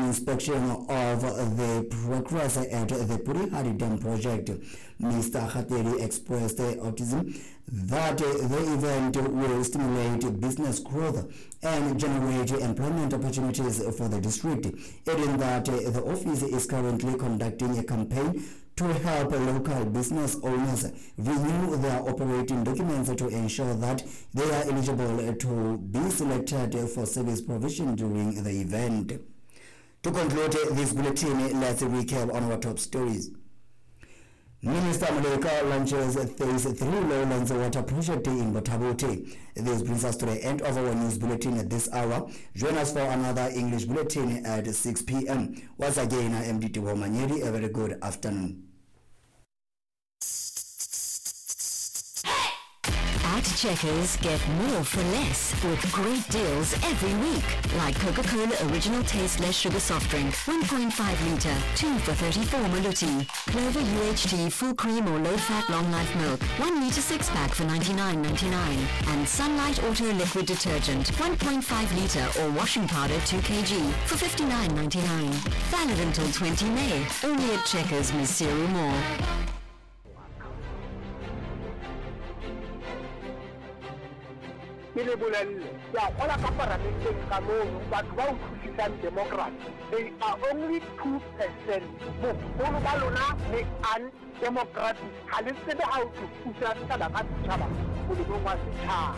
inspection of the progress at the Purihari Dam project. Mr. Khateri expressed optimism that the event will stimulate business growth and generate employment opportunities for the district, adding that the office is currently conducting a campaign to help local business owners renew their operating documents to ensure that they are eligible to be selected for service provision during the event. To conclude this bulletin, let's recap on our top stories. Minister Maleka launches phase 3 lowlands water project in Botabote. This brings us to the end of our news bulletin at this hour. Join us for another English bulletin at 6 p.m. Once again, I am Diti Womanyeri. A very good afternoon. At Checkers, get more for less with great deals every week. Like Coca-Cola Original Tasteless Sugar Soft Drink, 1.5 litre, 2 for 34 Maluti. Clover UHT Full Cream or Low Fat Long Life Milk, 1 litre 6-pack for $99.99. And Sunlight Auto Liquid Detergent, 1.5 litre or washing powder 2 kg for $59.99. Valid until 20 May. Only at Checkers, Misiru Mall. Ile bolelle ya ola ka parlamenteng ka moo batho ba utlwisisang democracy they are only 2%. Bogolo ba lona le undemocratic ha le tsebe how to thusa setjhaba ka setjhaba molemong wa setjhaba.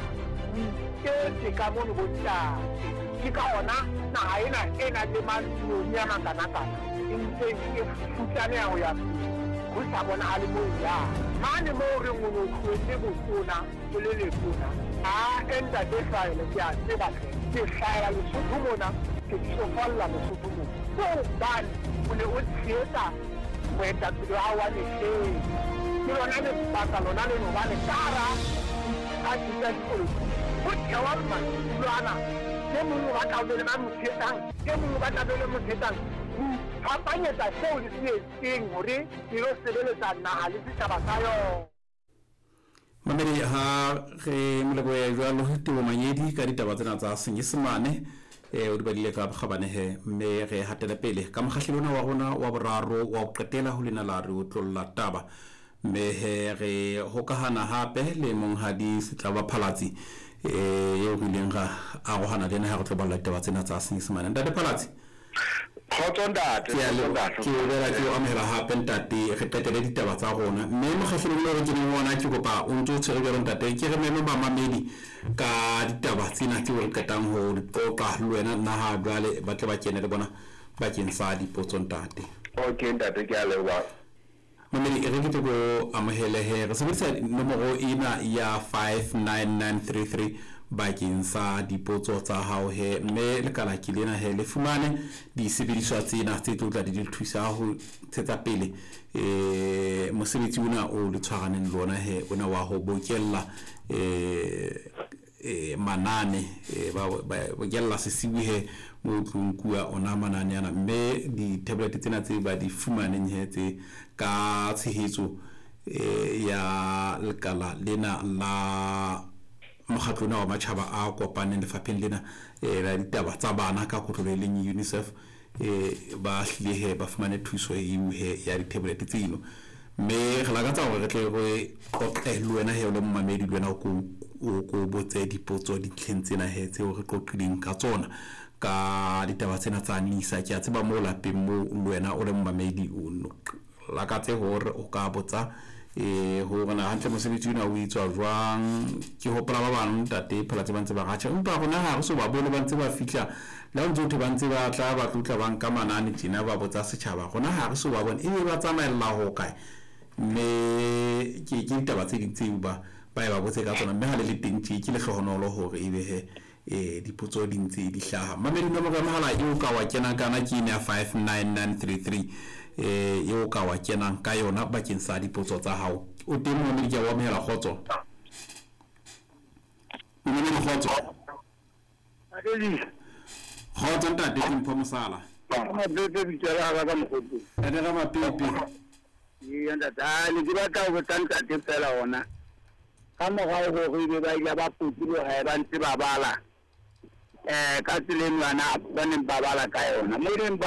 Ke ka moo bontate ke ka ona naha ena le manyoni ya makanakana e ntse e futsane ya ho ya go sa bona a le mo ya mane mo re mo tlwetse botona le lekona a enta de file ya tseba ke hlaya le sotho ke tsofalla le sotho so ban o le o tsieta go eta pele a wa le ke lona le baka lona le no ba le tara a tsa dikolo o tsewa man lwana ke mo ba ka bele ba mo tsietang ke mo ba ka bele mo tsietang apanyetsa seo le se etseng hore ilo sebeletsa naha le setjhaba sa yona. Mamedi ha re molego ya jwalo Tibo Manyedi ka ditaba tsena tsa Senyesemane o di badile ka kgabane he mme re hatela pele ka mokgahlelona wa rona wa boraro wa go qetela ho lena la re o tlolla taba mme he re hokahana hape le monghadi Setlaba Phalatsi yo go ileng ga a go hana lena ha go tloba la taba tsena tsa Senyesemane ntate Phalatsi Ntate ke vera ke o amela hape ntate re qetele ditaba tsa rona mme mokgahlelong le re ke bona ke kopa o ntse o tshwere ke ntate ke re meno ba mamedi ka ditaba tsena ke o qetang ho qoqa le wena nna ha jwale ba tle ba kene le bona ba kensa dipotso ntate. Okay ntate ke a leboha. Mamedi re ke go amohele he re sebetsa nomoro ina ya 59933 bakeng sa dipotso tsa hao he mme le kala ke lena he le fumane di sebediswa tsena tse tla di thusa ho tsetsa pele mosebetsi una o le tshwaraneng lona he ona wa ho bokella manane ba gella se siwi he mo tlungkua ona manane ana mme di tablet tsena tse ba di fumaneng he tse ka tshehetso ya lekala lena la mokgatlona wa matjhaba a kopaneng lefapheng lena la ditaba tsa bana ka kotloleleng UNICEF ba hlile he ba fumane thuso e he ya di tablet tseno mme re la ka tsa gore re tle go qoqe le wena he le mmamedi le wena o botse dipotso di tlhentsena he tse o re qoqileng ka tsona ka ditaba tsena tsa nisa ke a tseba mo lapeng mo le wena o le mmamedi o la ka tse hore o ka botsa ho rona hantle mosebetsi una o itswa jwang ke hopola ba bang ntate Phalatsi ba ntse ba gatsha empa rona ha re so ba bole ba ntse ba fihla la ntse o ba ntse ba tla ba tlotla ba nka manane tsena ba botsa setjhaba rona ha re so ba bona e ba tsamaela ho kae mme ke ditaba tse ditseng ba ba botse ka tsona mme ha le teng ke le hlohonolo hore e be he dipotso di ntse di hlaha mamedi nomoro ya mahala e o ka wa kena kana ke ina 59933 e o ka wa kena ka yona bakeng sa dipotso tsa hao o teng mo mmedi wa mehela khotso mmedi khotso khotso ntate ke mpho mosala Ma bebe bitjela ga ka mokgotsi ene ga mapepe ya ntate ke batla go tanta te fela ona ka mogao go re ba ile ba putile ga ba ntse ba bala ka tseleng bana ba neng ba bala ka yona mo reng ba